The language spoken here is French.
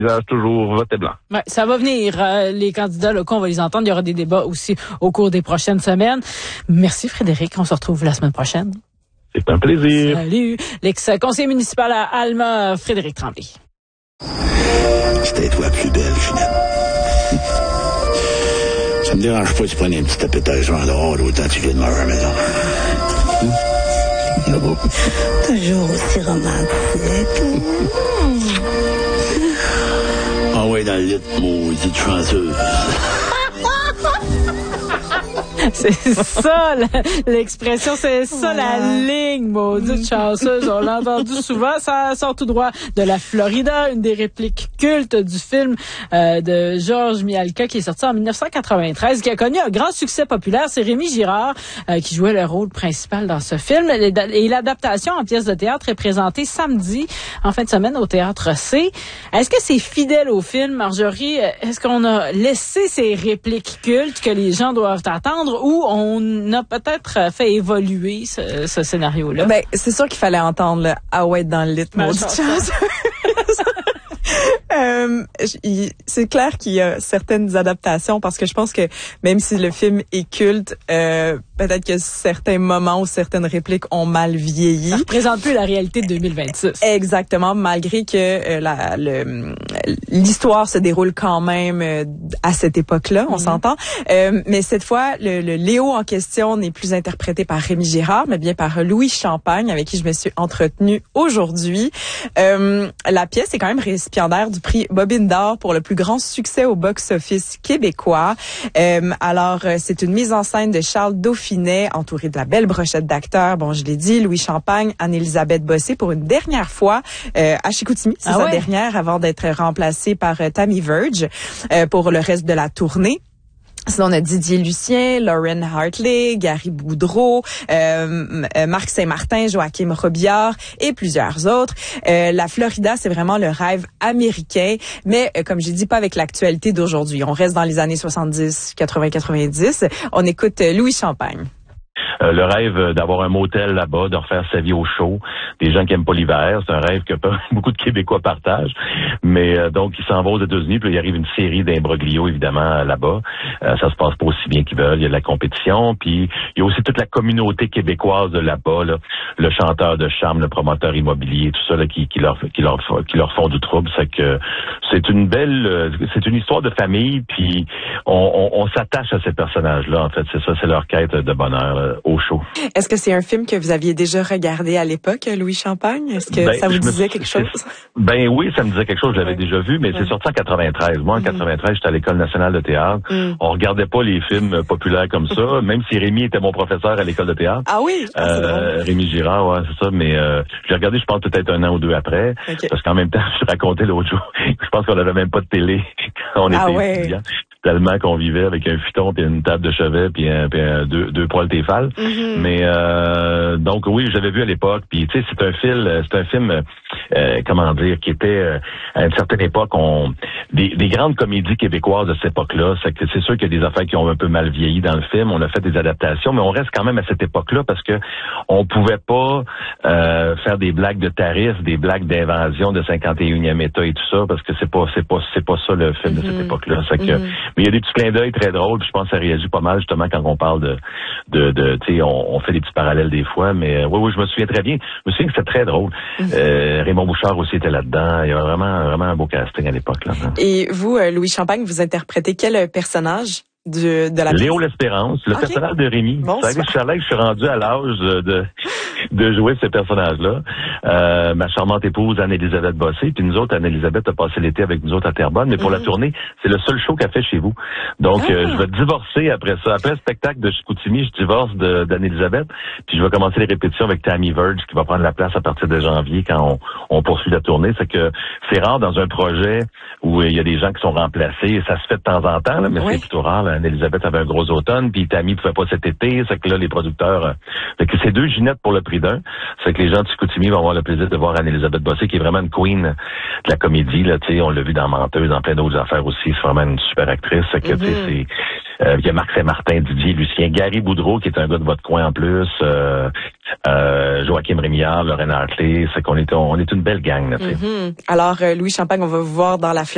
toujours voter blanc. Ouais, ça va venir. Les candidats locaux, on va les entendre. Il y aura des débats aussi au cours des prochaines semaines. Merci Frédéric. On se retrouve la semaine prochaine. C'est un plaisir. Salut. L'ex-conseiller municipal à Alma, Frédéric Tremblay. C'était toi plus belle, finalement. Ça me dérange pas de prendre un petit tapettage en dehors autant que tu viens de m'avoir à la maison. Toujours aussi romantique. Ah ouais, dans le lit, maudite chanceuse. C'est ça, l'expression, c'est ça la ligne, maudite chanceuse. On l'a entendu souvent, ça sort tout droit de la Florida, une des répliques cultes du film de Georges Mihalka qui est sorti en 1993, qui a connu un grand succès populaire. C'est Rémi Girard qui jouait le rôle principal dans ce film. Et l'adaptation en pièce de théâtre est présentée samedi, en fin de semaine, au Théâtre C. Est-ce que c'est fidèle au film, Marjorie? Est-ce qu'on a laissé ces répliques cultes que les gens doivent attendre ou on a peut-être fait évoluer ce scénario-là? Ben, c'est sûr qu'il fallait entendre le « Ah ouais, dans le lit, maudite chance ». C'est clair qu'il y a certaines adaptations parce que je pense que même si le film est culte, peut-être que certains moments ou certaines répliques ont mal vieilli. Ça représente plus la réalité de 2026. Exactement, malgré que l'histoire se déroule quand même à cette époque-là, on s'entend. Mais cette fois, le Léo en question n'est plus interprété par Rémi Girard, mais bien par Louis Champagne, avec qui je me suis entretenue aujourd'hui. La pièce est quand même récipiendaire du prix Bobine d'Or pour le plus grand succès au box-office québécois. Alors, c'est une mise en scène de Charles Dauphinet, entouré de la belle brochette d'acteurs. Bon, je l'ai dit, Louis Champagne, Anne-Élisabeth Bossé pour une dernière fois à Chicoutimi. C'est sa dernière avant d'être remplacée par Tammy Verge pour le reste de la tournée. Sinon, on a Didier Lucien, Lauren Hartley, Gary Boudreau, Marc Saint-Martin, Joachim Robillard et plusieurs autres. La Florida, c'est vraiment le rêve américain, mais comme j'ai dit, pas avec l'actualité d'aujourd'hui. On reste dans les années 70, 80, 90. On écoute Louis Champagne. Le rêve d'avoir un motel là-bas, de refaire sa vie au chaud, des gens qui aiment pas l'hiver, c'est un rêve que beaucoup de Québécois partagent. Mais donc, ils s'en vont aux États-Unis, puis il arrive une série d'imbroglios, évidemment, là-bas. Ça se passe pas aussi bien qu'ils veulent, il y a de la compétition, puis il y a aussi toute la communauté québécoise de là-bas, là, le chanteur de charme, le promoteur immobilier, tout ça, là, qui leur font du trouble. C'est que c'est une histoire de famille, puis on s'attache à ces personnages-là, en fait. C'est ça, c'est leur quête de bonheur au chaud. Est-ce que c'est un film que vous aviez déjà regardé à l'époque, Louis Champagne? Est-ce que ça vous disait quelque chose? Ben oui, ça me disait quelque chose, je l'avais déjà vu, mais c'est sorti en 93. Moi, en 93, j'étais à l'École nationale de théâtre. On regardait pas les films populaires comme ça, même si Rémi était mon professeur à l'École de théâtre. Ah oui? C'est drôle. Rémi Girard, ouais, c'est ça, mais j'ai regardé, je pense, peut-être un an ou deux après, parce qu'en même temps, je racontais l'autre jour, je pense qu'on avait même pas de télé quand on était étudiants. Tellement qu'on vivait avec un futon puis une table de chevet puis deux poils Tefal. Mais donc oui, j'avais vu à l'époque. Puis tu sais, c'est un film comment dire, qui était à une certaine époque des grandes comédies québécoises de cette époque-là. C'est sûr qu'il y a des affaires qui ont un peu mal vieilli dans le film. On a fait des adaptations, mais on reste quand même à cette époque-là parce que on pouvait pas faire des blagues de tarifs, des blagues d'invasion de 51e État et tout ça parce que c'est pas ça le film de cette époque-là. Mais il y a des petits clins d'œil très drôles, puis je pense que ça réagit pas mal justement quand on parle de tu sais, on fait des petits parallèles des fois, mais oui, je me souviens très bien. Je me souviens que c'était très drôle. Raymond Bouchard aussi était là-dedans. Il y a vraiment un beau casting à l'époque là. Et vous, Louis Champagne, vous interprétez quel personnage de la Léo L'Espérance, le personnage de Rémi. Bon, je suis rendu à l'âge de jouer ce personnage-là. Ma charmante épouse Anne-Élisabeth Bossé, puis nous autres, Anne-Élisabeth a passé l'été avec nous autres à Terrebonne, mais pour la tournée, c'est le seul show qu'elle fait chez vous. Donc, je vais divorcer après ça. Après le spectacle de Chicoutimi, je divorce d'Anne-Élisabeth, puis je vais commencer les répétitions avec Tammy Verge, qui va prendre la place à partir de janvier quand on poursuit la tournée. C'est que c'est rare dans un projet où il y a des gens qui sont remplacés. Ça se fait de temps en temps, là, mais c'est plutôt rare. Anne-Élisabeth avait un gros automne, puis Tammy pouvait pas cet été. C'est que là, les producteurs... fait que c'est 2 Ginettes pour le prix d'un. C'est que les gens de Chicoutimi vont avoir le plaisir de voir Anne-Élisabeth Bossé, qui est vraiment une queen de la comédie. Là, on l'a vu dans Menteuse, dans plein d'autres affaires aussi. C'est vraiment une super actrice. C'est que, il y a Marc Saint-Martin, Didier Lucien, Gary Boudreau, qui est un gars de votre coin en plus, Joachim Rémillard, Lauren Hartley. C'est qu'on est une belle gang. Là, Alors, Louis Champagne, on va vous voir dans la